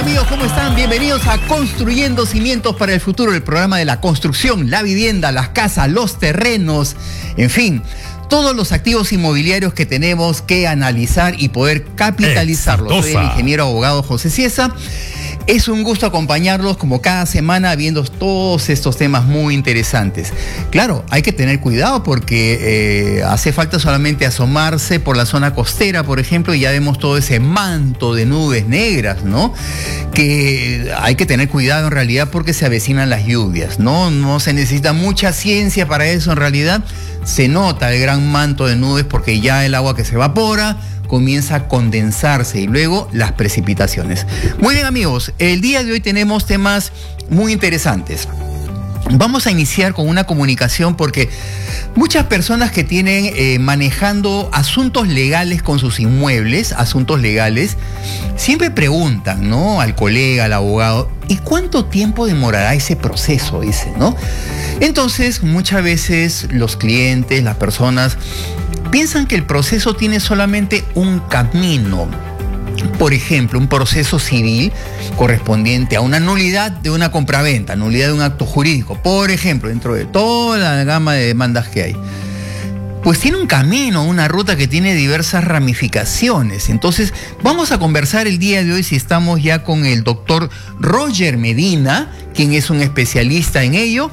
amigos, ¿cómo están? Bienvenidos a Construyendo Cimientos para el Futuro, el programa de la construcción, la vivienda, las casas, los terrenos, en fin, todos los activos inmobiliarios que tenemos que analizar y poder capitalizarlos. Soy el ingeniero abogado José Ciesa. Es un gusto acompañarlos como cada semana viendo todos estos temas muy interesantes. Claro, hay que tener cuidado porque hace falta solamente asomarse por la zona costera, por ejemplo, y ya vemos todo ese manto de nubes negras, ¿no? Que hay que tener cuidado en realidad porque se avecinan las lluvias, ¿no? No se necesita mucha ciencia para eso en realidad. Se nota el gran manto de nubes porque ya el agua que se evapora comienza a condensarse y luego las precipitaciones. Muy bien, amigos, el día de hoy tenemos temas muy interesantes. Vamos a iniciar con una comunicación porque muchas personas que tienen manejando asuntos legales con sus inmuebles, asuntos legales, siempre preguntan, ¿no? Al colega, al abogado, ¿y cuánto tiempo demorará ese proceso? Dice, ¿no? Entonces, muchas veces los clientes, las personas, piensan que el proceso tiene solamente un camino. Por ejemplo, un proceso civil correspondiente a una nulidad de una compraventa, nulidad de un acto jurídico, por ejemplo, dentro de toda la gama de demandas que hay. Pues tiene un camino, una ruta que tiene diversas ramificaciones. Entonces, vamos a conversar el día de hoy, si estamos ya con el doctor Roger Medina, quien es un especialista en ello,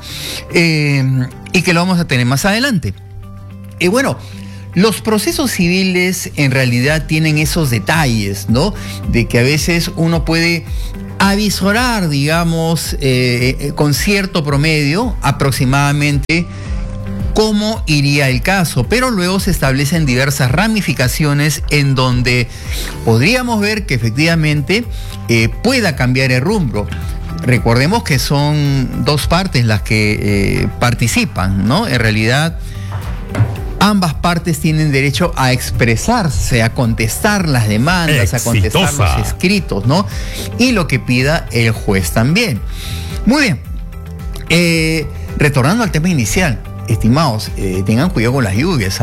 y que lo vamos a tener más adelante. Y bueno, los procesos civiles en realidad tienen esos detalles, ¿no? De que a veces uno puede avisorar, digamos, con cierto promedio, aproximadamente, cómo iría el caso, pero luego se establecen diversas ramificaciones en donde podríamos ver que efectivamente pueda cambiar el rumbo. Recordemos que son dos partes las que participan, ¿no? En realidad, ambas partes tienen derecho a expresarse, a contestar las demandas, a contestar los escritos, ¿no? Y lo que pida el juez también. Muy bien. Retornando al tema inicial, estimados, tengan cuidado con las lluvias.